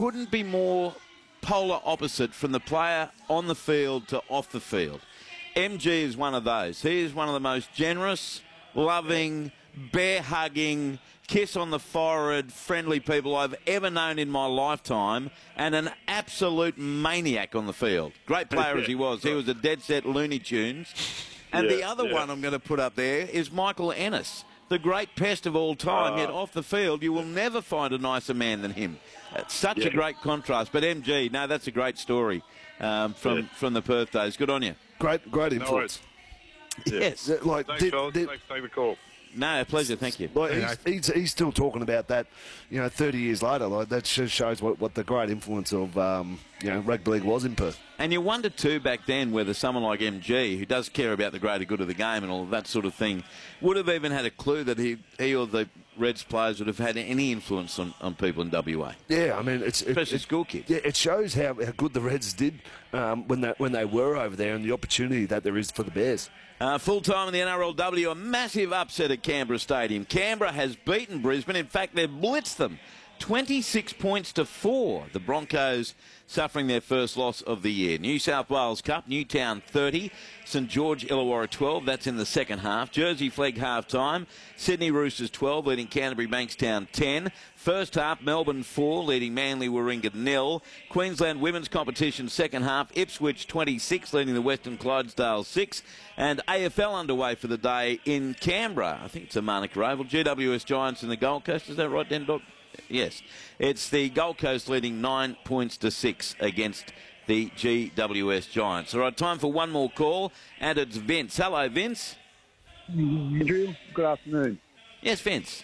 couldn't be more polar opposite from the player on the field to off the field. MG is one of those. He is one of the most generous, loving, bear-hugging, kiss on the forehead, friendly people I've ever known in my lifetime, and an absolute maniac on the field. Great player as he was a dead-set Looney Tunes. And the other one I'm going to put up there is Michael Ennis, the great pest of all time, yet off the field you will never find a nicer man than him. It's such a great contrast. But MG, no, that's a great story from the Perth days. Good on you. Great influence. Yes. Like, Thanks, fellas. Thanks for taking the call. No, a pleasure. Thank you. Like, he's still talking about that, 30 years later. Like, that just shows what the great influence of, rugby league was in Perth. And you wonder, too, back then, whether someone like MG, who does care about the greater good of the game and all of that sort of thing, would have even had a clue that he or the Reds players would have had any influence on people in WA. Yeah, I mean, especially school kids. Yeah, it shows how good the Reds did when they were over there and the opportunity that there is for the Bears. Full time in the NRLW, a massive upset at Canberra Stadium. Canberra has beaten Brisbane. In fact, they've blitzed them 26 points to 4. The Broncos suffering their first loss of the year. New South Wales Cup, Newtown 30, St George Illawarra 12. That's in the second half. Jersey Flegg half time. Sydney Roosters 12, leading Canterbury Bankstown 10. First half, Melbourne 4, leading Manly Warringah 0. Queensland Women's Competition second half, Ipswich 26, leading the Western Clydesdale 6. And AFL underway for the day in Canberra. I think it's a Manuka Oval. GWS Giants in the Gold Coast. Is that right, Den Dog? Yes. It's the Gold Coast leading 9 points to 6 against the GWS Giants. All right, time for one more call, and it's Vince. Hello, Vince. Andrew, good afternoon. Yes, Vince.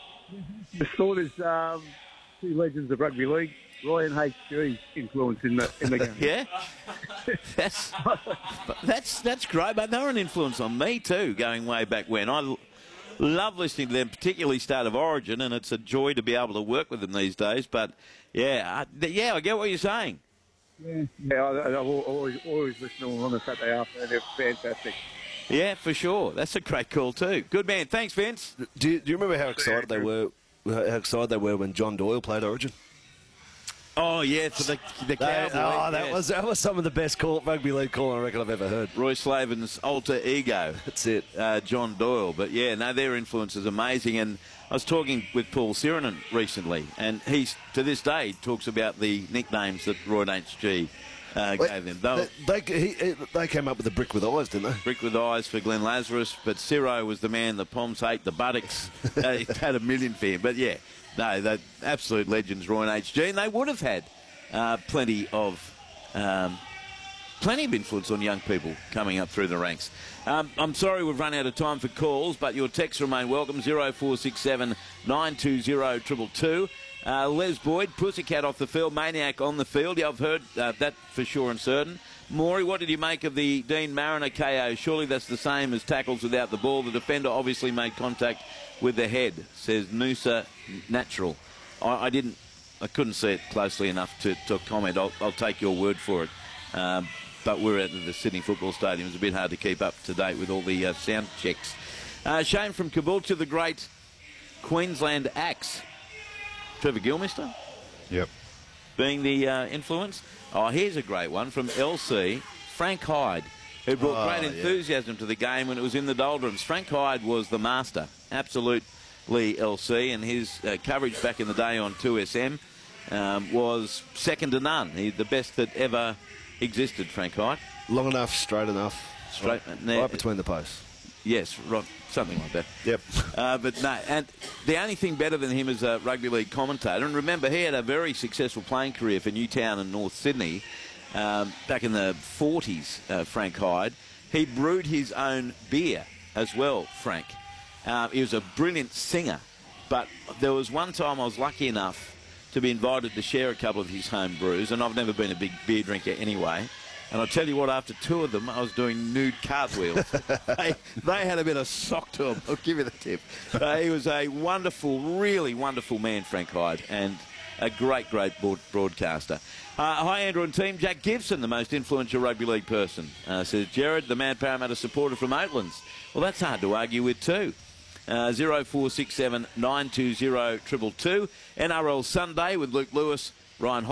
The thought is two legends of rugby league, Roy and HG influence in the game. Yeah? That's great, but they were an influence on me too, going way back when. I love listening to them, particularly State of Origin, and it's a joy to be able to work with them these days. But, I get what you're saying. Yeah, I've always listened to them on a Saturday afternoon. They're fantastic. Yeah, for sure. That's a great call too. Good man. Thanks, Vince. Do you remember how excited they were? How excited they were when John Doyle played Origin? Oh yeah, for the Cowboys. That was some of the best rugby league calling I reckon I've ever heard. Roy Slaven's alter ego. That's it. John Doyle. But their influence is amazing. And I was talking with Paul Sirenen recently, and he's to this day talks about the nicknames that Roy and HG gave them. They came up with the brick with eyes, didn't they? Brick with eyes for Glenn Lazarus, but Ciro was the man the Poms hate, the buttocks. He had a million for him. But they're absolute legends, Roy and HG, and they would have had plenty of influence on young people coming up through the ranks. I'm sorry we've run out of time for calls, but your texts remain welcome. 0467 920 222. Les Boyd, Pussycat off the field, Maniac on the field. Yeah, I've heard that for sure and certain. Maury, what did you make of the Dean Mariner KO? Surely that's the same as tackles without the ball. The defender obviously made contact with the head, says Noosa Natural. I couldn't see it closely enough to comment. I'll take your word for it. But we're at the Sydney Football Stadium. It's a bit hard to keep up to date with all the sound checks. Shane from Caboolture, the great Queensland Axe. Trevor Gilmister? Yep. Being the influence. Oh, here's a great one from LC. Frank Hyde, who brought great enthusiasm to the game when it was in the doldrums. Frank Hyde was the master, absolutely, LC, and his coverage back in the day on 2SM was second to none. He's the best that ever existed, Frank Hyde. Long enough, straight enough. Right between the posts. Yes, right, something like that. Yep. But no, and the only thing better than him as a rugby league commentator, and remember he had a very successful playing career for Newtown and North Sydney back in the 40s, Frank Hyde. He brewed his own beer as well, Frank. He was a brilliant singer, but there was one time I was lucky enough to be invited to share a couple of his home brews, and I've never been a big beer drinker anyway. And I'll tell you what, after two of them, I was doing nude cartwheels. they had a bit of sock to them. I'll give you the tip. He was a wonderful, really wonderful man, Frank Hyde, and a great broadcaster. Hi, Andrew and team. Jack Gibson, the most influential rugby league person, says Jared, the Mad Parramatta supporter from Oatlands. Well, that's hard to argue with too. 0467 920 222. NRL Sunday with Luke Lewis, Ryan